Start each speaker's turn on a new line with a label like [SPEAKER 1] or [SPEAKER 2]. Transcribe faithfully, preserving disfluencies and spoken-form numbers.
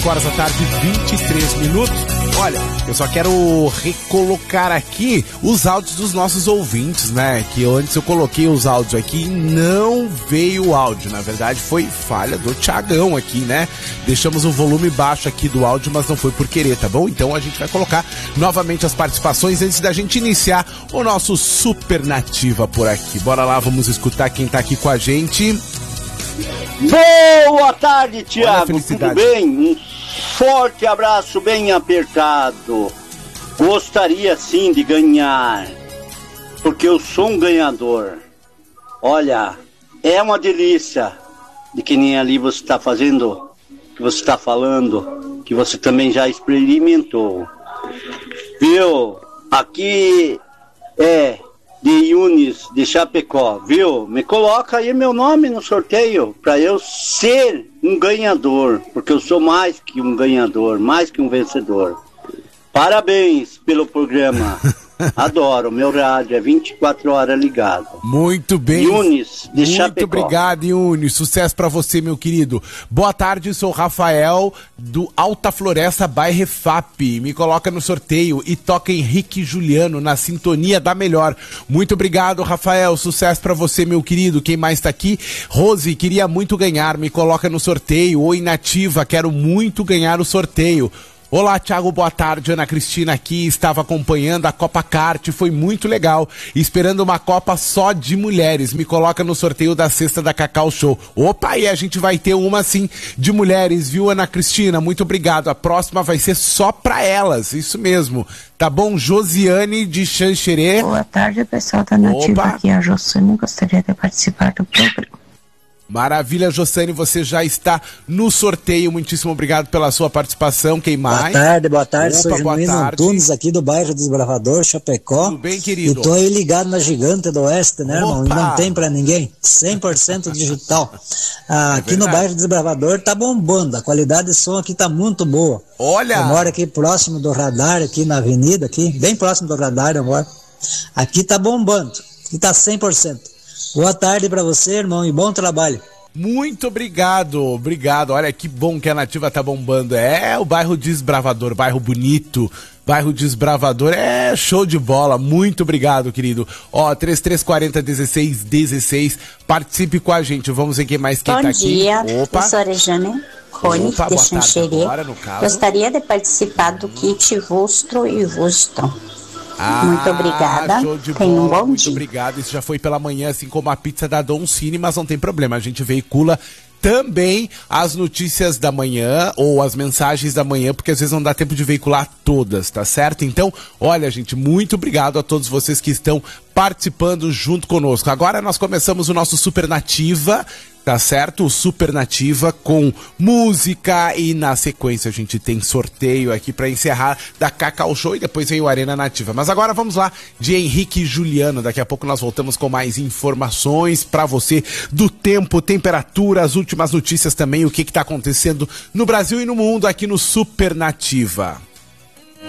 [SPEAKER 1] horas da tarde, vinte e três minutos. Olha, eu só quero recolocar aqui os áudios dos nossos ouvintes, né? Que antes eu coloquei os áudios aqui e não veio o áudio. Na verdade, foi falha do Thiagão aqui, né? Deixamos o volume baixo aqui do áudio, mas não foi por querer, tá bom? Então a gente vai colocar novamente as participações antes da gente iniciar o nosso Super Nativa por aqui. Bora lá, vamos escutar quem tá aqui com a gente.
[SPEAKER 2] Boa tarde, Thiago. Tudo bem? Um forte abraço bem apertado. Gostaria sim de ganhar, porque eu sou um ganhador. Olha, é uma delícia de que nem ali você está fazendo, que você está falando, que você também já experimentou. Viu? Aqui é de Yunis, de Chapecó, viu? Me coloca aí meu nome no sorteio para eu ser um ganhador, porque eu sou mais que um ganhador, mais que um vencedor. Parabéns pelo programa. Adoro, meu rádio é vinte e quatro horas ligado.
[SPEAKER 1] Muito bem.
[SPEAKER 2] Yunis, de
[SPEAKER 1] Muito
[SPEAKER 2] Chapecó.
[SPEAKER 1] obrigado, Yunis. Sucesso pra você, meu querido. Boa tarde, sou o Rafael do Alta Floresta by Refap. Me coloca no sorteio e toca Henrique Juliano na sintonia da melhor. Muito obrigado, Rafael. Sucesso pra você, meu querido. Quem mais tá aqui? Rose, queria muito ganhar. Me coloca no sorteio. Oi, Nativa, quero muito ganhar o sorteio. Olá, Thiago, boa tarde. Ana Cristina aqui, estava acompanhando a Copa Kart, foi muito legal. Esperando uma Copa só de mulheres. Me coloca no sorteio da cesta da Cacau Show. Opa, e a gente vai ter uma, assim, de mulheres, viu, Ana Cristina? Muito obrigado. A próxima vai ser só pra elas, isso mesmo. Tá bom? Josiane de Xanxerê.
[SPEAKER 3] Boa tarde, pessoal da Nativa.
[SPEAKER 1] Opa.
[SPEAKER 3] Aqui é a Josiane, gostaria de participar do programa.
[SPEAKER 1] Maravilha, Josiane, você já está no sorteio. Muitíssimo obrigado pela sua participação. Quem mais?
[SPEAKER 4] Boa tarde, boa tarde.
[SPEAKER 1] Opa,
[SPEAKER 4] sou Genuíno Antunes, aqui do bairro Desbravador, Chapecó.
[SPEAKER 1] Tudo bem, querido?
[SPEAKER 4] E tô aí ligado na Gigante do Oeste, né, irmão? E
[SPEAKER 1] Opa.
[SPEAKER 4] não tem pra ninguém. cem por cento digital. Ah,
[SPEAKER 1] É
[SPEAKER 4] aqui no bairro Desbravador tá bombando. A qualidade de som aqui tá muito boa.
[SPEAKER 1] Olha!
[SPEAKER 4] Eu moro aqui próximo do radar, aqui na avenida, aqui, bem próximo do radar eu moro. Aqui tá bombando. Aqui tá cem por cento. Boa tarde pra você, irmão, e bom trabalho.
[SPEAKER 1] Muito obrigado, obrigado. Olha que bom que a Nativa tá bombando. É o bairro Desbravador, bairro bonito, bairro Desbravador, é show de bola. Muito obrigado, querido. Ó, trinta e três quarenta, dezesseis dezesseis, participe com a gente. Vamos ver quem mais quem
[SPEAKER 5] Bom
[SPEAKER 1] tá
[SPEAKER 5] dia,
[SPEAKER 1] aqui. Opa.
[SPEAKER 5] eu sou a Rejane Cone,
[SPEAKER 1] Opa,
[SPEAKER 5] de
[SPEAKER 1] boa tarde
[SPEAKER 5] Xanxerê.
[SPEAKER 1] agora, no caso.
[SPEAKER 5] Gostaria de participar do kit Vostro e Vostro.
[SPEAKER 1] Ah,
[SPEAKER 5] Muito obrigada.
[SPEAKER 1] Show de
[SPEAKER 5] Tenha um
[SPEAKER 1] bola,
[SPEAKER 5] bom
[SPEAKER 1] muito
[SPEAKER 5] dia.
[SPEAKER 1] obrigado. Isso já foi pela manhã, assim como a pizza da Don Cine, mas não tem problema. A gente veicula também as notícias da manhã ou as mensagens da manhã, porque às vezes não dá tempo de veicular todas, tá certo? Então, olha, gente, muito obrigado a todos vocês que estão participando junto conosco. Agora nós começamos o nosso Super Nativa, tá certo? O Super Nativa com música e na sequência a gente tem sorteio aqui pra encerrar da Cacau Show e depois vem o Arena Nativa. Mas agora vamos lá de Henrique Juliano. Daqui a pouco nós voltamos com mais informações pra você do tempo, temperatura, as últimas notícias também, o que que tá acontecendo no Brasil e no mundo aqui no Super Nativa.